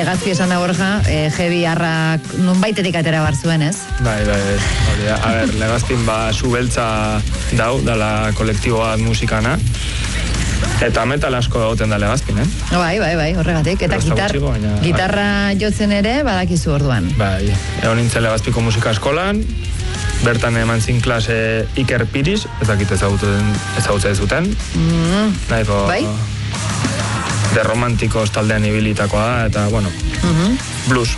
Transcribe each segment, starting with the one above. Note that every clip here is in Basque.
Legazpi esan da Borja, Jebi Arrak nunbaitetik atera bar zuen, ez? Bai, hori da. A ber, Legazpin Zubeltza dala kolektiboa musikana, eta metal asko egoten da Legazpin, Bai, horregatik. Eta gitarra jotzen ere badakizu orduan. Bai, egon nintzen Legazpiko musika eskolan, bertan eman zin klase Iker Piriz, ezakit ezagutzen zuten. Nahiko... Bai? De romantikos taldean ibilitakoa da, eta, bueno, blues.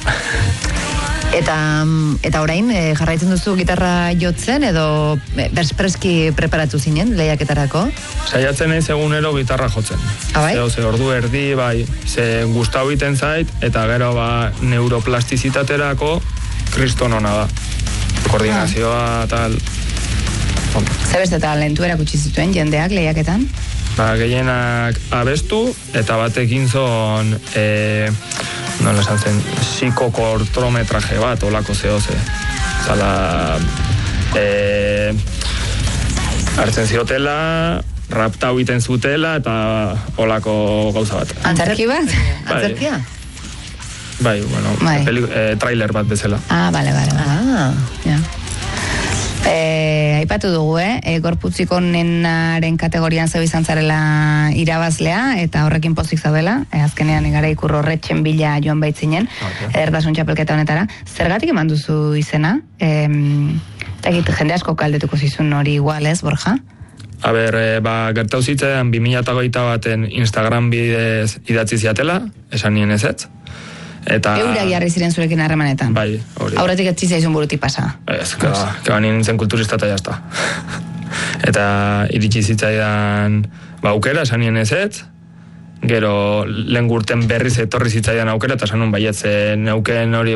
Eta orain, jarraitzen duzu gitarra jotzen, edo berspreski preparatu zinen, lehiaketarako? Saiatzen ez egunero gitarra jotzen. Bai? Ze ordu erdi, bai, ze gustau iten zait, eta gero, neuroplastizitaterako kriston hona da. Koordinazioa, tal... Zebeste eta lentu erakutsi zituen jendeak lehiaketan? Gehienak abestu, eta batekin zon, nola esan zen, psikokortrometraje bat, olako zehoze. Zala, hartzen ziotela, raptau iten zutela, eta olako gauza bat. Antzerki bat? Antzerkia? Bai, bueno, trailer bat bezala. Bale. Ja. Aipatu dugu, gorputziko nenaren kategorian zeu izan zarela irabazlea, eta horrekin pozik zaudela, azkenean gara ikur horretxen bila joan baitzinen, erdasun txapelketa honetara. Zergatik eman duzu izena? Eta jende asko kaldetuko zizun hori igual, ez, Borja? A ber, gertau zitzen 2008 baten Instagram bidez idatzi ziatela, esan nien ezetz. Eurak jarri ziren zurekin harremanetan. Bai, hori. Aurretik etzi zaizun burutik pasa. Ez, keba nintzen kulturista eta jazta. Eta iritsi zitzaidan aukera, esan nien ezetz, gero lehen gurten berriz etorri zitzaidan aukera, eta esan nun baietz, neuken hori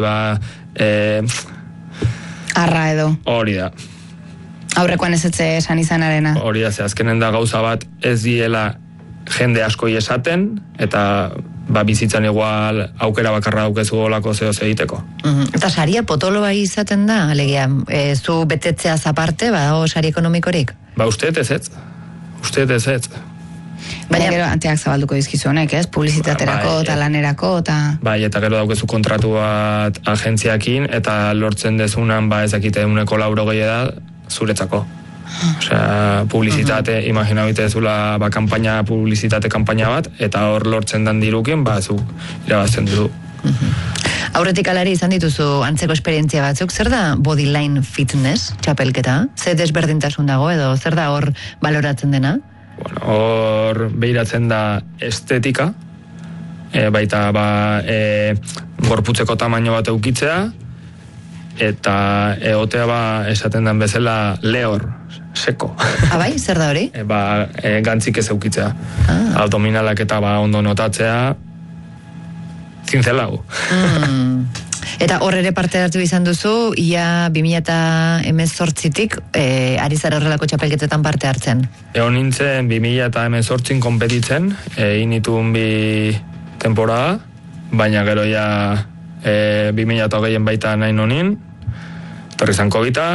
arra edo. Hori da. Aurrekoan ezetze esan izanarena. Hori da, azkenen da gauza bat ez diela jende askoi esaten, eta bizitzan igual aukera bakarra daukezu olako zehoz egiteko. Eta saria potolo bai izaten da, alegia, zu betetzeaz aparte, sari ekonomikorik? Usteet ez. Baina gero anteak zabalduko dizkizu honek, ez? Publizitaterako eta lanerako, eta... Bai, eta gero daukezu kontratu bat agentziakin, eta lortzen dezunan, ezakite 190 da, zuretzako. Osea, publizitate, imagina bitezula, publizitate kampaina bat, eta hor lortzen dan dirukin, zu irabazten duzu. Aurretik alari izan dituzu antzeko esperientzia batzuk, zer da bodyline fitness, txapelketa? Zer desberdintasun dago, edo zer da hor baloratzen dena? Bueno, hor behiratzen da estetika, baita gorputzeko tamaino bat eukitzea, eta egotea esaten den bezala lehor, seko. Bai, zer da hori? Gantzik ez eukitzea. Abdominalak eta ondo notatzea, zintzelau. Eta hor ere parte hartu izan duzu, ia 2018-tik ari zara horrelako txapelketetan parte hartzen. Egon nintzen 2018 konpetitzen, initun bi temporada, baina gero ja 2008 baita nahi nonin, torri zan COVID-a,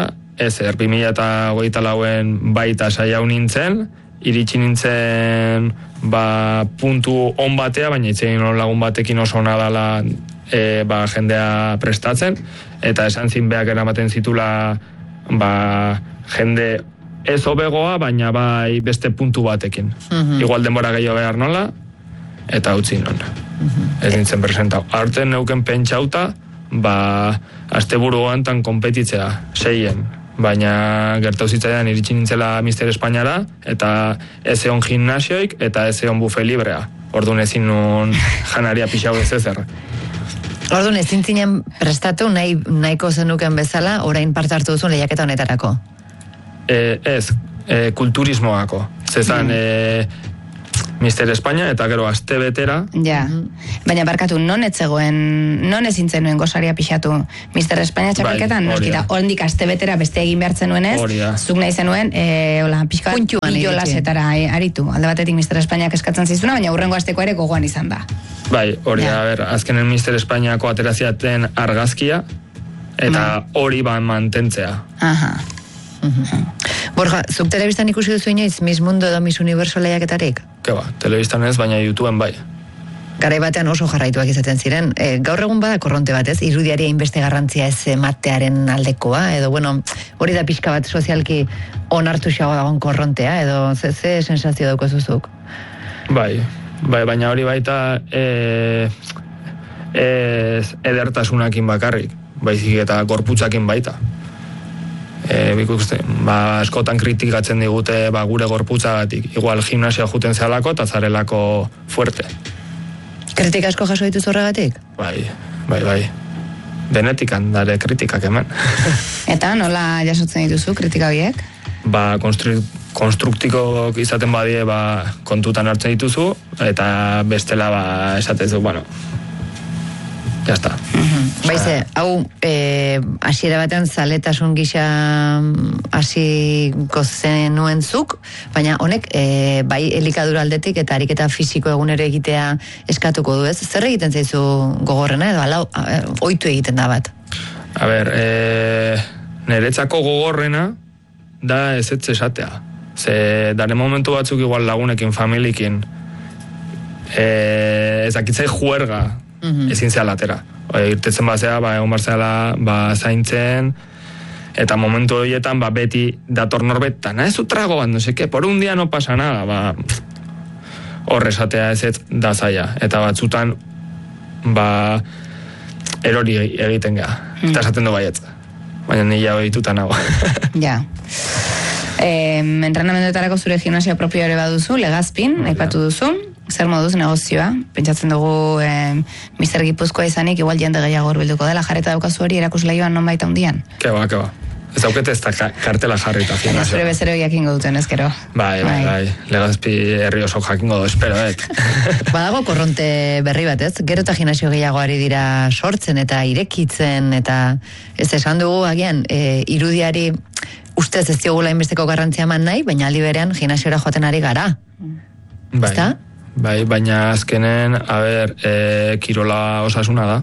2008 baita saiau nintzen, iritsi nintzen puntu on batea, baina itzein lagun batekin oso nadala jendea prestatzen, eta esan zinbeak eramaten zitula jende ez hobegoa, baina beste puntu batekin. Igual denbora gehiago behar nola, eta utzi non. Ez nintzen presentau. Arten neuken pentsauta, asteburu gantan konpetitzea, 6, baina gertau zitzaidan iritsi nintzela Mister Espainiara, eta ez egon gimnasioik, eta ez egon bufe librea. Orduan ezin nun janaria pixau ez ezer. Orduan ezin zinen prestatu nahiko zenuken bezala, orain parte hartu duzun lehiaketa honetarako? Ez, kulturismoako. Zezan, Mister Espainia, eta gero aste betera. Ja, baina barkatu, non ezin zenuen gozaria pixatu Mister Espainia txapelketan, noskita, hondik aste betera beste egin behartzen nuenez, zuk nahi zenuen, pixka jolasetara aritu, alde batetik Mister Espainiak eskatzen zizuna, baina hurrengo asteko ere gogoan izan da. Bai, hori da, azkenen Mister Espainiako ateraziaten argazkia, eta hori mantentzea. Aha. Borja, zuk telebistan ikusi duzu inoiz Miss Mundo edo Miss Universo lehiaketarik? Telebistan ez, baina YouTubeen bai. garai batean oso jarraituak izaten ziren. Gaur egun bada korronte bat, ez? Irudiari hainbeste garrantzia ez ematearen aldekoa, edo, bueno, hori da pixka bat sozialki onartu xago dagoen korrontea, edo ze sensazio daukozuzuk? Bai, baina hori baita edertasunakin bakarrik, baizik eta gorputzakin baita. Askotan kritikatzen digute gure gorputzagatik, igual gimnasia juten zehalako eta zarelako fuerte. Kritika asko jaso dituz horregatik? Bai. Denetikan dare kritikak hemen. Eta nola jasotzen dituzu kritika horiek? Konstruktiko izaten badie kontutan hartzen dituzu, eta bestela esatezu, bueno, ya está. Baize, hau hasiera batean zaletasun gisa hasiko zenuen zuk, baina honek bai elikadura aldetik eta ariketa fisiko egunero egitea eskatuko du, ez? Zer egiten zaizu gogorrena edo ala ohitu egiten da bat? A ber, niretzako gogorrena da ez esatea. Ze dare momentu batzuk igual lagunekin, familiekin ez dakitzai juerga ezin zea latera. Irtetzen bazea, egon barzela zaintzen, eta momentu horietan beti dator norbetan, ez trago bat, no seke, por un día no pasa nada, horre esatea ez da zaila, eta batzutan erori egiten geha, eta esaten du baietz, baina nila behituta nago. Ja. Entrenamenduetarako zure gimnasia propio ere baduzu, Legazpin, aipatu duzu, zer moduz negozioa, pentsatzen dugu Mister Gipuzkoa izanik, igual jende gehiago bilduko dela, jarreta daukazu hori erakuslaioan non baita hundian? Keba. Ez daukete ez da kartela jarrita gimnasioa. Zure bezero jakingo duten, ezkero. Bai. Legazpi herri oso jakingo du, espero, Badago korronte berri bat, ez? Gero eta gimnasio gehiago ari dira sortzen eta irekitzen, eta ez esan dugu, agian, irudiari ustez ez diogula inbesteko garrantzia eman nahi, baina aldi berean gimnasiora joaten ari gara. Bai, baina azkenen, kirola osasuna da.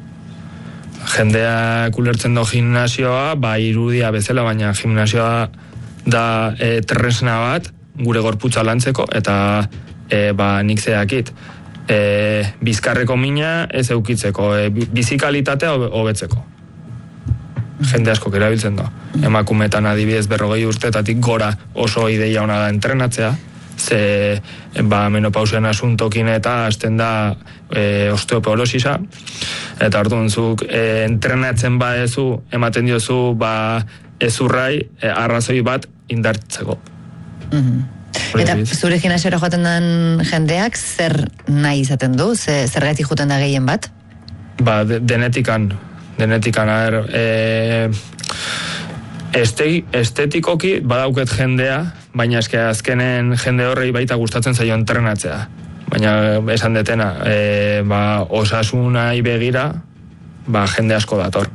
Jendea kulertzen do gimnasioa, irudia bezala, baina gimnasioa da tresna bat, gure gorputza lantzeko, eta nik zeakit. Bizkarreko mina ez eukitzeko, bizikalitatea hobetzeko. Jende asko erabiltzen da. Emakumetan adibidez 40 urtetatik gora oso ideia ona da entrenatzea, ze menopausian asuntokin eta hasten da osteoporosisa, eta orduan zuk entrenatzen badezu, ematen diozu ezurrai arrazoi bat indartzeko. Eta zure gimnasiora joaten den jendeak zer nahi izaten du? Zergatik joaten da gehien bat? Denetikan, estetikoki badauket jendea, baina eske azkenen jende horrei baita gustatzen zaio entrenatzea. Baina esan detena, osasunai begira, jende asko dator.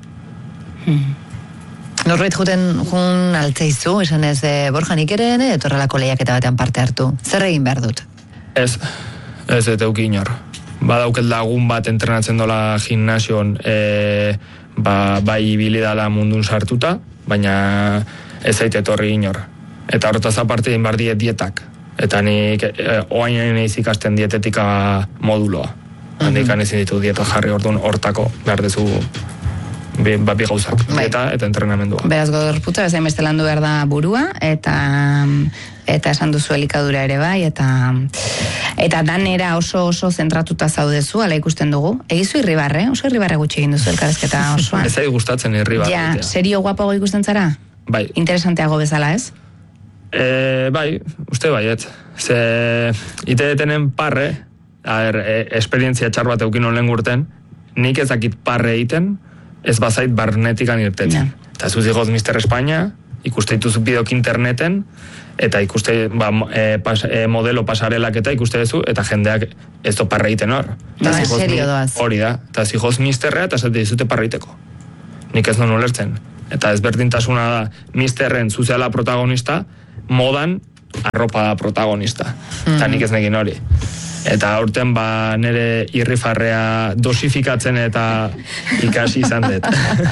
Norbait jun altzeizu, esan ez Borja nik ere etorrelako lehiaketa batean parte hartu. Zer egin behar dut? Ez eteuki inor. Badauket lagun bat entrenatzen dola gimnasion, bai ibili dala mundun sartuta, baina ez zaite etorri inor. Eta horretaz aparte egin behar dietak. Eta nik oain eiz ikasten dietetika moduloa. Handikan ezin ditu dieta jarri orduan hortako behar dezu bi gauzak. Dieta eta entrenamendua. Beraz gorputza, bezain beste landu behar da burua, eta esan duzu elikadura ere bai, eta danera oso zentratuta zaudezu, ala ikusten dugu. Egizu irribarre, oso irribarre gutxi egin duzu elkarrezketa osoan. Ez ari gustatzen irribarre. Ja, serio guapago ikusten zara? Bai. Interesanteago bezala, ez? Bai, uste baiet. Ze ite detenen parre, esperientzia txar bat eukin olen gurten, nik ezakit parre egiten, ez bazait barnetikan irtetzen. Eta zuzigoz Mister Espainia, ikuste dituzu bidok interneten, eta ikuste modelo pasarelak eta ikuste duzu, eta jendeak ez do parra egiten hor. Serio doaz. Hori da, eta zijoz Misterrea eta zate dizute parra egiteko. Nik ez non ulertzen. Eta ezberdintasuna da, Misterren zuzeala protagonista, modan arropa da protagonista. Eta nik ez negin hori. Eta aurten nire irrifarrea dosifikatzen eta ikasi izan dut.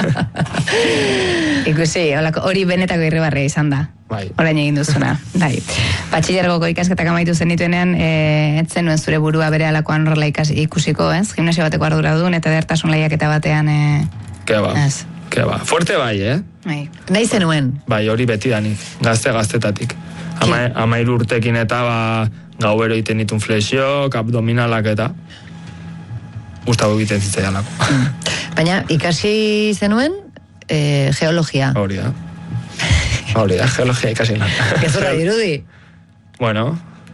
Ikusi, hori benetako irribarrea izan da. Bai. Orain egin duzuna. Bai. Batxilergoko ikasketak amaitu zenituenean, etzen nuen zure burua bere alakoan horrela ikusiko, ez? Gimnasio bateko arduradun eta edertasun lehiaketa batean... Keba. Fuerte bai, Bai. Nahi zenuen? Bai, hori beti danik, gaztetatik. 13 urtekin eta gauero iten ditun flexio, abdominalak eta gustavo egiten zitzaialako. Baina ikasi zenuen geologia. Hori da, geologia ikasi lan. Gezurra dirudi? Bueno,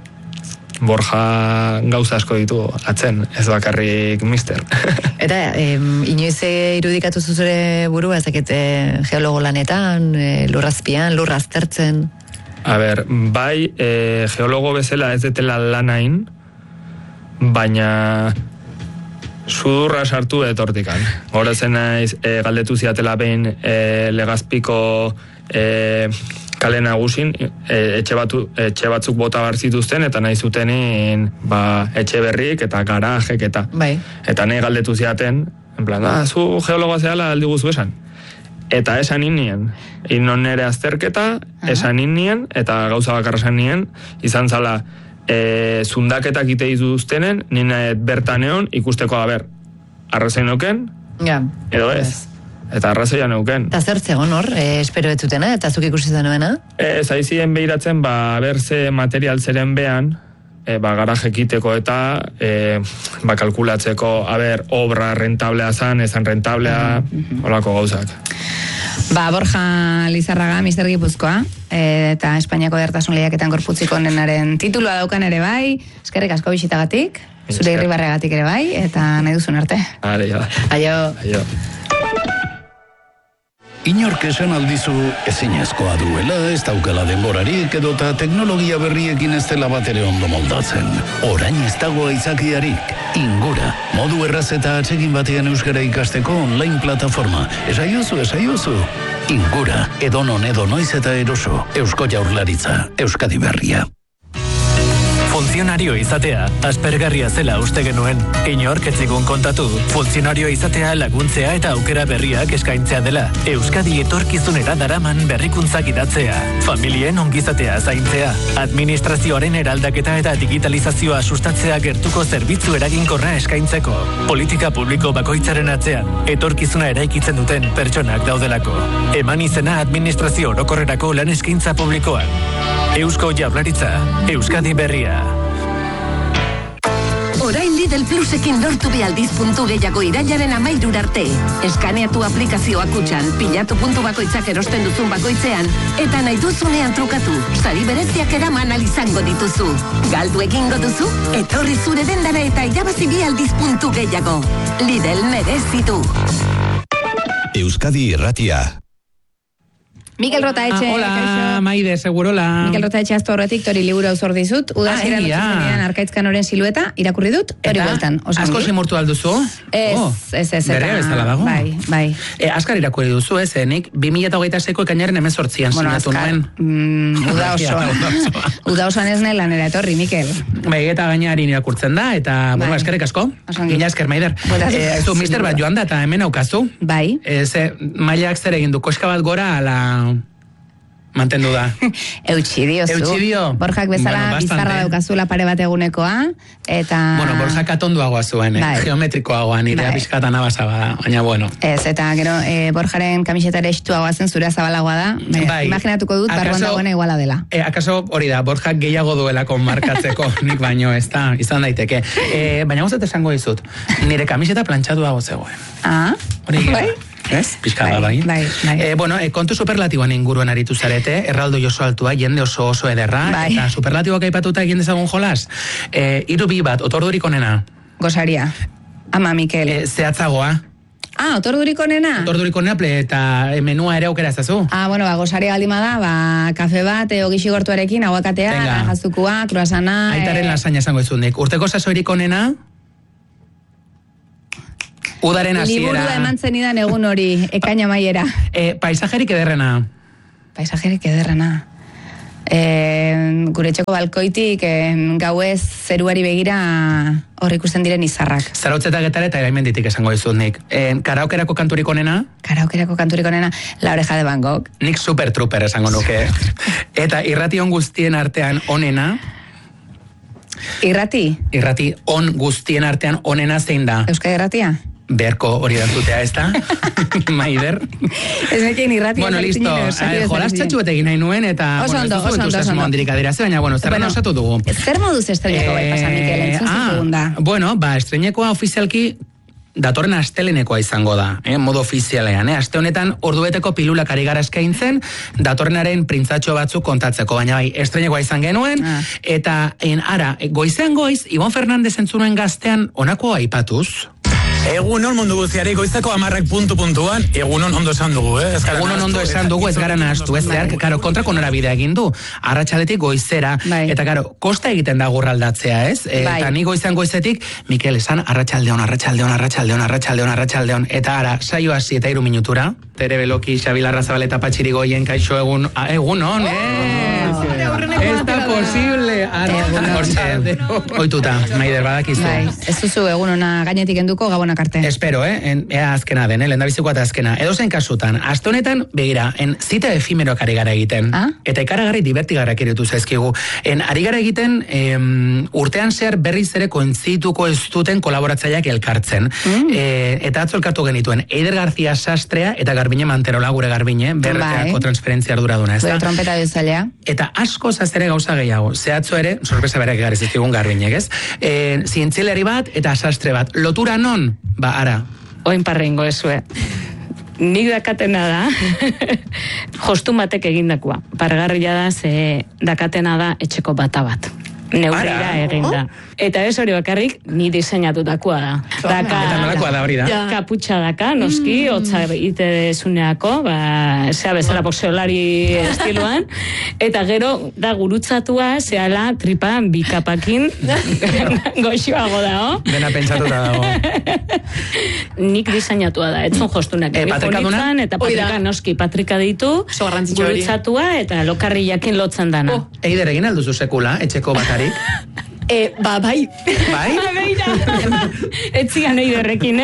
Borja gauza asko ditu atzen, ez bakarrik mister. Eta inoiz irudikatu zuzure burua, ezakit geologo lanetan, lurrazpian, lurra aztertzen? A ber, bai, geologo bezala ez detela lanain, baina sudurra sartu etortikan. Horazen naiz, galdetu ziatela behin Legazpiko kale nagusin, etxe batzuk bota bar zituzten, eta nahi zutenin etxe berrik eta garajek eta. Bai. Eta nahi galdetu ziaten, en plan, zu geologoa zehala aldi guzu esan. Eta esan nien, inon nere azterketa, esan nien, eta gauza bakarra esan nien, izan zala, zundaketak ite izuztenen, nina bertan egon, ikusteko arrazoin neuken, edo ez. Eta arrazoia neuken. Eta zer zegoen hor, espero etzutena, eta zuk ikusi zenuena? Zaizien behiratzen, berze material zeren behan, garajekiteko eta kalkulatzeko, obra rentablea zan, ezan rentablea, holako gauzak. Borja Lizarraga, Mister Gipuzkoa, eta Espainiako edertasun lehiaketan gorputzik onenaren titulua daukan ere bai, eskerrik asko bisitagatik, zure irribarregatik ere bai, eta nahi duzun arte. Aio. Inork esan aldizu ezinezkoa duela, ez daukala denborarik edota teknologia berriekin ez dela bat ere ondo moldatzen. Orain ez dago aitzakiarik. Ingura, modu erraz eta atsegin batean euskara ikasteko online plataforma. Esaiozu. Ingura, edonon edonoiz eta eroso. Eusko Jaurlaritza, Euskadi Berria. Funtzionario izatea, aspergarria zela uste genuen. Inork etzigun kontatu, funtzionario izatea laguntzea eta aukera berriak eskaintzea dela. Euskadi etorkizunera daraman berrikuntzak idatzea. Familien ongizatea zaintzea. Administrazioaren eraldaketa eta digitalizazioa sustatzea gertuko zerbitzu eraginkorra eskaintzeko. Politika publiko bakoitzaren atzean, etorkizuna eraikitzen duten pertsonak daudelako. Eman izena administrazio orokorrerako lan eskaintza publikoan. Eusko Jaurlaritza, Euskadi Berria. Orain Lidl Plusekin lortu bialdiz puntu gehiago irailaren 13 arte. Eskaneatu aplikazioa kutxan, pilatu puntu bakoitzak erosten duzun bakoitzean, eta nahi duzunean trukatu, sari bereziak eraman izango dituzu. Galdu egingo duzu, etorri zure dendara eta irabazi bialdiz puntu gehiago. Lidl merezitu. Euskadi Irratia. Mikel Rotaetxe. Hola, Maide, segurola. Mikel Rotaetxe aztu horretik tori liburu auzor dizut. Udazira notxizenian Arkaitzkan oren silueta, irakurri dut, hori bueltan. Asko simurtu alduzu? Ez. Berrea bezala dago? Bai. Askar irakurri duzu, nik 2008ko ekainaren 18an sinatu nuen. Uda osoan ez nahi lanera etorri, Mikel. Bai, eta gainearin irakurtzen da, eta eskerrik asko. Gina esker, Maider. Zu, mister bat joan da, eta hemen aukazu. Bai. Mailak zer egin du, koska bat gora, ala... mantendu da. Eutxidio zu. Borjak bezala bizarra daukazula pare bat egunekoa, eta... Borjak atonduagoa zuen, geometrikoagoa, nirea pixkatan abasaba, baina bueno. Ez, eta gero, Borjaren kamisetare estuagoa zen, zurea zabalagoa da. Imaginatuko dut, barruan dagoena iguala dela. Akaso, hori da, Borjak gehiago duelako markatzeko, nik baino, ez da, izan daiteke. Baina guztet esango dizut, nire kamiseta plantxatuago zegoen. Hori bai? Ez? Piskada bai. Kontu superlatiboan inguruan aritu zarete, erraldo oso altua, jende oso ederra, eta superlatiboak aipatuta egin dezagun jolas. 3-2 bat, otordurik onena. Gosaria. Ama, Mikel. Zehatzagoa. Otordurik onena? Otordurik onena, eta menua ere aukera ezazu. Gosaria baldima da, kafe bat, ogixi gortuarekin, aguakatea, jazukua, kruasana... Aitaren lasaina esango ezunik. Urteko sasoirik onena... Udaren hasiera. Liburua eman zenidan egun hori, ekaina maiera. Paisajerik ederrena. Paisajerik ederrena. Gure etxeko balkoitik gauez zeruari begira hor ikusten diren izarrak. Zarautzeta getara eta eraimenditik esango dizut nik. Karaokerako kanturik onena? Karaokerako kanturik onena, La Oreja de Van Gogh. Nik Super Trooper esango nuke. Eta irrati on guztien artean onena? Irrati on guztien artean onena zein da? Euskadi Irratia? Berko hori dantzutea, ez da? Maider? Ez nekien irratia. Bueno, listo. Jolas txatxuet egin nahi nuen, eta... Oso ondo. Handirik adierazi, baina, zerren osatu dugu. Zer moduz estreñeko bai pasa, Mikel, entzun segunda? Bueno, estreñekoa ofizialki datorren astelenekoa izango da, modo ofizialean. Aste honetan ordubeteko pilulak ari gara eskaintzen, datorrenaren printzatxo batzuk kontatzeko, baina bai, estrenekoa izan genuen, eta goizean goiz, Ibon Fernandez entzunuen gaztean onako aipatuz. Egunon mundu guztiari, goizeko 10 puntuan, egunon ondo esan dugu, Egunon ondo esan dugu, ez gara nahastu, ez zehar, kontrako norabidea egin du, arratsaletik goizera, eta kosta egiten da gurraldatzea, ez? Eta ni goizetik, Mikel esan, arratsaldeon, eta ara, saio hasi eta 3 minutura, Tere Beloki, Xabi Larrazabal eta Patxiri Goien, kaixo egunon, ez da posible, oituta, Maider, badakizu. Ez duzu egunona gainetik enduko gabonak arte. Espero, ea azkena den, lehendabizikoa eta azkena. Edozein kasutan, aste honetan, begira, zita efimeroak ari gara egiten. Eta ikaragarri divertigarrak iritu zaizkigu. Ari gara egiten, urtean zehar berriz ere kointzituko ez duten kolaboratzaileak elkartzen. Eta atzo elkartu genituen, Eider García Sastrea eta Garbine Manterola, gure Garbine, berreteako transferentzia arduraduna, ez da? Gure trompeta bezalea. Eta asko zazere gauza gehiago. Zehatzo ere, sorpresa berak egarriz izkigun Garbinek, ez? Zientzileri bat eta sastre bat. Lotura non? Ara. Oin parreingo ezue. Nik dakatena da, jostun batek egindakoa. Pargarria da, ze dakatena da etxeko bata bat. Neurira eginda. Eta ez hori bakarrik, ni diseinatutakoa da. Eta nolakoa da hori da? Kaputxa daka, noski, hotza ite dezuneako, zea bezala boxeolari estiloan, eta gero da gurutzatua, zehala tripan bikapakin goxoago dago. Dena pentsatuta dago. Nik diseinatua da, etzun jostunak. Patrikaduna? Eta patrika noski, patrika ditu, gurutzatua, eta lokarri jakin lotzen dana. Eider egin alduzu sekula, etxeko batarik? Bai. Bai? Etzigan eiderrekin,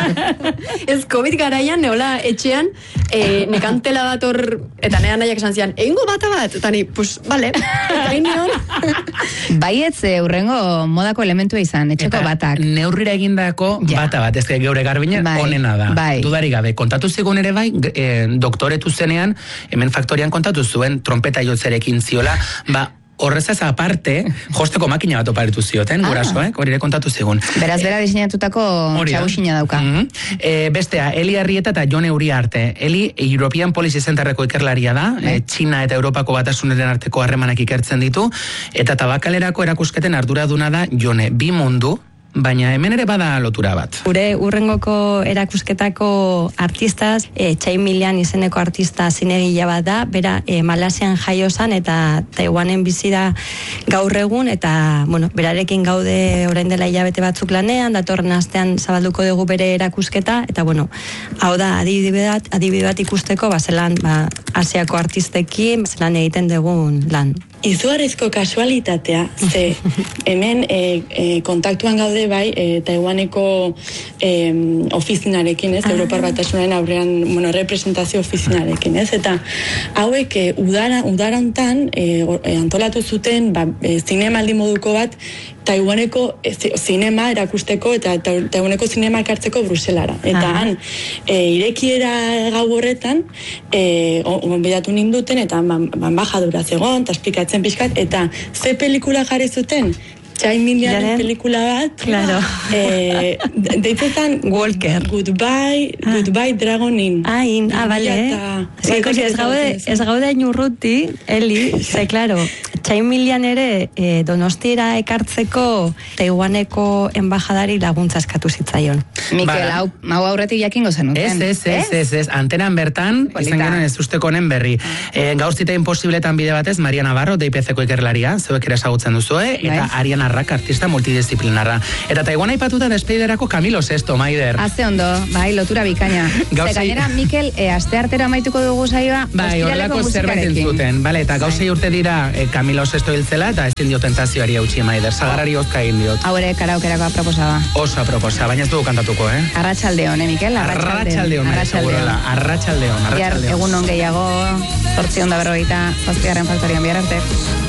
Ez COVID garaian, neola etxean, nekantela bat hor, eta nean nahiak esan zian, egingo bata bat, eta ni, pues, bale, eta inion. Baietz urrengo modako elementua izan, etxeko batak. Eta neurrira egindako bata bat, ez geure Garbine onena da. Dudari gabe, kontatu zigun ere bai, doktoretu zenean, hemen faktorian kontatu zuen, trompeta jotzerekin ziola, horrezaz aparte, josteko makina bat oparitu zioten, gurasoek, hori ere kontatu zigun. Beraz, bera diseinatutako txagusina dauka. Bestea, Eli Arrieta eta Jon Uriarte. Eli, European Policy Centerreko ikerlaria da, Txina eta Europako batasunaren arteko harremanak ikertzen ditu, eta tabakalerako erakusketen arduraduna da Jone, 2 mundu, baina hemen ere bada lotura bat. Gure urrengoko erakusketako artistaz, Txai Milian izeneko artista zinegila bat da, bera Malasian jaiozan eta Taiwanen bizi da gaur egun, eta berarekin gaude orain dela hilabete batzuk lanean, datorren astean zabalduko dugu bere erakusketa, eta hau da adibide bat ikusteko, zelan Asiako artistekin, zelan egiten dugun lan. Izugarrizko kasualitatea, ze hemen kontaktuan gaude bai, Taiwaneko ofizinarekin, ez, Europar Batasunaren aurrean, representazio ofizinarekin, ez, eta hauek udara hontan antolatu zuten zinemaldi moduko bat Taiwaneko zinema erakusteko eta Taiwaneko zinema ekartzeko Bruselara. Eta han, irekiera gau horretan, onbidatu ninduten, eta bajadura zegoen, eta esplikatzen pixkat, eta ze pelikula jarri zuten? Txai Milianen pelikula bat, deitetan Walker. Goodbye Dragonin. Bale. Ez gaude inurruti, Eli, ze, klaro, Txaimilian ere Donostiara ekartzeko Taiwaneko embajadari laguntza eskatu zitzaion. Mikel, hau aurretik jakingo zenuten. Ez. Antenan bertan, izan genuen ez usteko honen berri. Gaur zita imposibletan bide batez, Maria Navarro, DIPC-ko ikerlaria, zeuek ere esagutzen duzue, eta Ariana Arrak, artista multidisciplinarra. Eta Taiwan aipatuta despediderako Camilo Sesto, Maider. Haze ondo, bai, lotura bikaina. Gainera, Mikel, aste artero amaituko dugu saioa, bai, horrelako zerbait entzuten. Bale, eta gauzei urte dira Camilo Sesto hiltzela, eta ezin dio tentazioari hautsi, Maider. Zagarrari ozka egin diot. Hau ere karaokerako aproposaba. Oso aproposa, baina ez dugu kantatuko, Arratsaldeon, Mikel? Arratsaldeon. Egun on gehiago, 8:40, 7:00 faktorian bihar arte.